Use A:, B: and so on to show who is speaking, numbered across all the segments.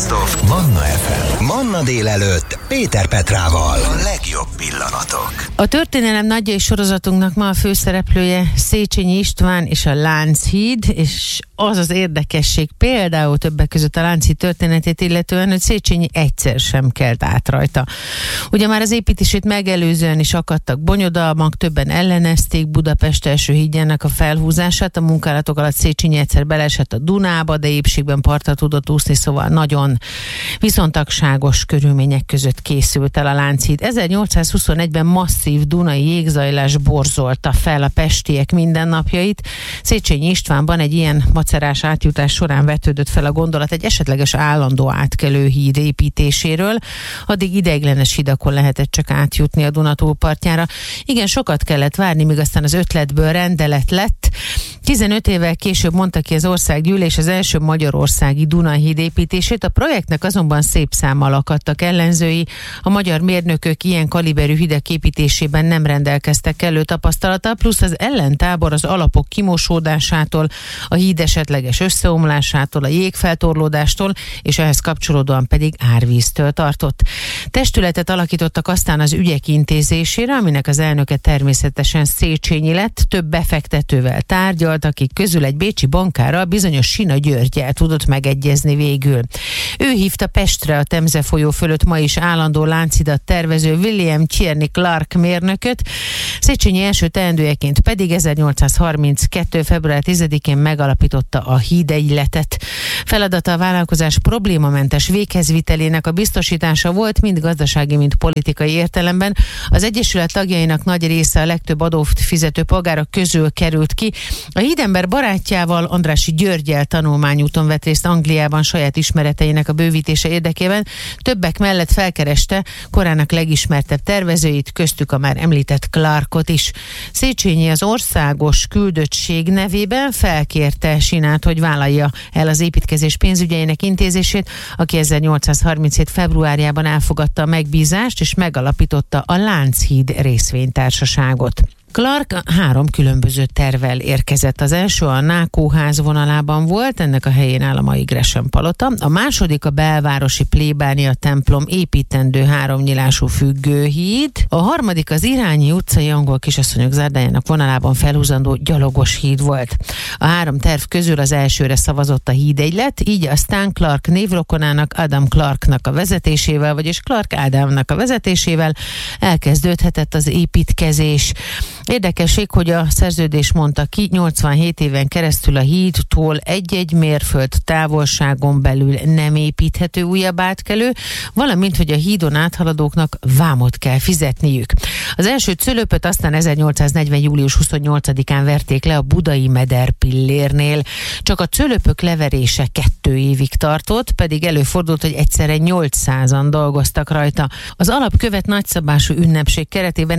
A: Best of Manna FM. Manna délelőtt Péter Petrával. A legjobb pillanatok.
B: A történelem nagyjai sorozatunknak ma a főszereplője Széchenyi István és a Lánchíd, és az az érdekesség például többek között a Lánchíd történetét illetően, hogy Széchenyi egyszer sem kelt át rajta. Ugye már az építését megelőzően is akadtak bonyodalmak, többen ellenezték Budapest első hídjának a felhúzását. A munkálatok alatt Széchenyi egyszer beleesett a Dunába, de épségben partra tudott úszni, szóval nagyon viszontagságos körülmények között készült el a Lánchíd. 1821-ben masszív dunai jégzajlás borzolta fel a pestiek mindennapjait. Széchenyi Istvánban egy ilyen macerás átjutás során vetődött fel a gondolat egy esetleges állandó átkelő híd építéséről. Addig ideiglenes hídakon lehetett csak átjutni a Duna túlpartjára. Igen, sokat kellett várni, míg aztán az ötletből rendelet lett. 15 évvel később mondta ki az országgyűlés az első magyarországi Dunahíd építését. A projektnek azonban szép számmal akadtak ellenzői. A magyar mérnökök ilyen kaliberű hídak építésében nem rendelkeztek elő tapasztalattal, plusz az ellentábor az alapok kimosódásától, a híd esetleges összeomlásától, a jégfeltorlódástól, és ehhez kapcsolódóan pedig árvíztől tartott. Testületet alakítottak aztán az ügyek intézésére, aminek az elnöke természetesen Széchenyi lett, több befektetővel tárgyalt, akik közül egy bécsi bankárral, bizonyos Sina Györggyel tudott megegyezni végül. Ő hívta Pestre a Temze folyó fölött ma is állandó láncidat tervező William Tierney Clark mérnököt. Széchenyi első teendőjeként pedig 1832. február 10-én megalapította a hídegyletet. Feladata a vállalkozás problémamentes véghezvitelének a biztosítása volt, mind gazdasági, mind politikai értelemben. Az egyesület tagjainak nagy része a legtöbb adót fizető polgárok közül került ki. A hídember barátjával, Andrássy Györggyel tanulmányúton vett részt Angliában saját ismereteinek a bővítése érdekében. Többek mellett felkereste korának legismertebb tervezőit, köztük a már említett Clarkot is. Széchenyi az országos küldöttség nevében felkérte Sinát, hogy vállalja el az építkezés pénzügyeinek intézését, aki 1837. februárjában elfogadta a megbízást, és megalapította a Lánchíd részvénytársaságot. Clark 3 különböző tervvel érkezett. Az első a Nákóház vonalában volt, ennek a helyén áll a mai Gresham palota. A második a belvárosi plébánia templom építendő 3 nyilású függőhíd. A harmadik az Irányi utcai angol kisasszonyok zárdájának vonalában felhúzandó gyalogos híd volt. A 3 terv közül az elsőre szavazott a hídegylet, így aztán Clark névrokonának, Adam Clarknak a vezetésével, vagyis Clark Ádámnak a vezetésével elkezdődhetett az építkezés. Érdekesség, hogy a szerződés mondta ki, 87 éven keresztül a hídtól egy-egy mérföld távolságon belül nem építhető újabb átkelő, valamint, hogy a hídon áthaladóknak vámot kell fizetniük. Az első cölöpöt aztán 1840. július 28-án verték le a budai Mederpillérnél. Csak a cölöpök leverése 2 évig tartott, pedig előfordult, hogy egyszerre 800-an dolgoztak rajta. Az alapkövet nagyszabású ünnepség keretében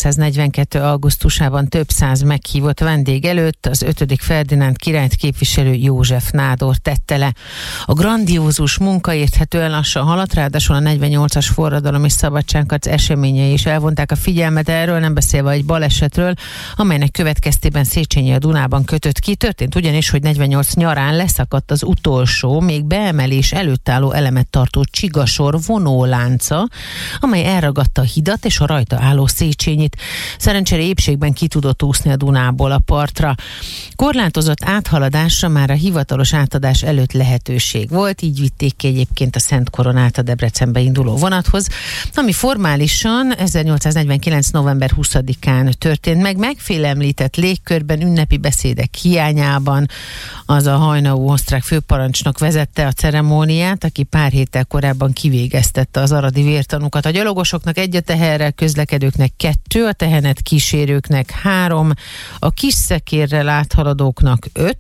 B: 1842. augusztusában több száz meghívott vendég előtt az 5. Ferdinánd királyt képviselő József nádor tette le. A grandiózus munka érthetően lassan haladt, ráadásul a 48-as forradalom és szabadságharc eseményei is elvonták a figyelmet, erről nem beszélve egy balesetről, amelynek következtében Széchenyi a Dunában kötött ki. Történt ugyanis, hogy 48 nyarán leszakadt az utolsó, még beemelés előtt álló elemet tartó csigasor vonólánca, amely elragadta a hidat és a rajta álló Széchenyit. Szerencsére épségben ki tudott úszni a Dunából a partra. Korlátozott áthaladásra már a hivatalos átadás előtt lehetőség volt, így vitték ki egyébként a Szent Koronát a Debrecenbe induló vonathoz, ami formálisan 1849. november 20-án történt meg, megfélemlített légkörben, ünnepi beszédek hiányában. Az a hajnaú osztrák főparancsnok vezette a ceremóniát, aki pár héttel korábban kivégeztette az aradi vértanúkat. A gyalogosoknak 1, a teherrel közlekedőknek 2, a tehenet kísérőknek 3, a kis szekérrel áthaladóknak 5,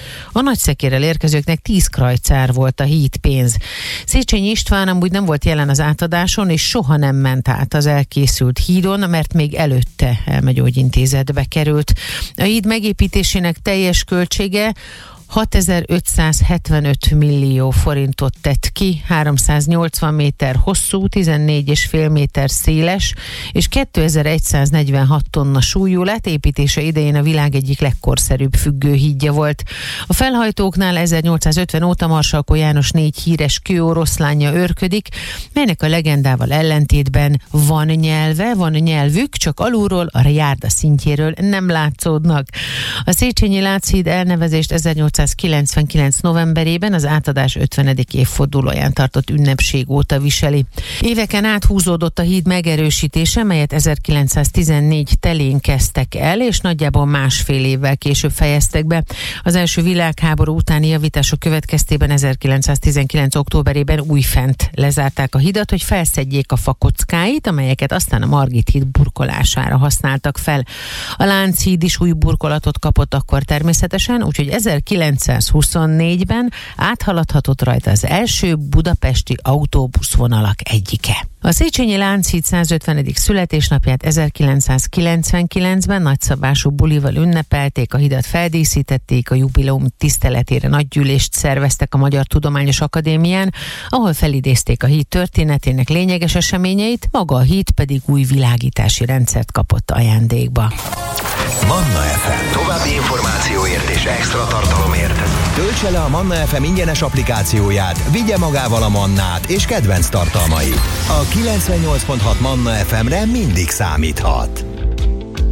B: a nagy szekérrel érkezőknek 10 krajcár volt a hídpénz. Széchenyi István amúgy nem volt jelen az átadáson, és soha nem ment át az elkészült hídon, mert még előtte elmegyógyintézetbe került. A híd megépítésének teljes költsége 6575 millió forintot tett ki, 380 méter hosszú, 14,5 méter széles, és 2146 tonna súlyú lett, építése idején a világ egyik legkorszerűbb függőhídja volt. A felhajtóknál 1850 óta Marsalkó János 4 híres kőoroszlánja őrködik, melynek a legendával ellentétben van nyelvük, csak alulról, a járda szintjéről nem látszódnak. A Széchenyi Lánchíd elnevezést 1899. novemberében az átadás 50. évfordulóján tartott ünnepség óta viseli. Éveken át húzódott a híd megerősítése, melyet 1914 telén kezdtek el, és nagyjából másfél évvel később fejeztek be. Az első világháború utáni javítások következtében 1919. októberében újfent lezárták a hidat, hogy felszedjék a fakockáit, amelyeket aztán a Margit híd burkolására használtak fel. A Lánchíd is új burkolatot kapott akkor természetesen, úgyhogy 1924-ben áthaladhatott rajta az első budapesti autóbuszvonalak egyike. A Széchenyi Lánchíd 150. születésnapját 1999-ben nagyszabású bulival ünnepelték, a hidat feldíszítették, a jubileum tiszteletére nagygyűlést szerveztek a Magyar Tudományos Akadémián, ahol felidézték a híd történetének lényeges eseményeit, maga a híd pedig új világítási rendszert kapott ajándékba.
A: Manna FM. További információért és extra tartalomért töltse le a Manna FM ingyenes applikációját, vigye magával a Mannát és kedvenc tartalmait. A 98.6 Manna FM-re mindig számíthat.